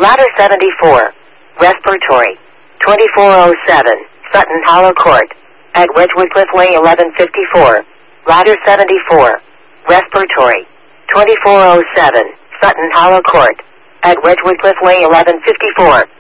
Ladder 74. Respiratory. 2407. Sutton Hollow Court. At Wedgewood Cliff Way 1154. Ladder 74. Respiratory. 2407. Sutton Hollow Court. At Wedgewood Cliff Way 1154.